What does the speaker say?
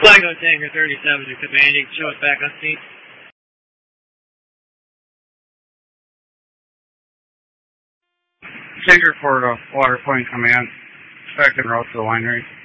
Flago Tanker 37 to command. You can show us back on scene. Tanker for Water Point Command. Back en route to the winery.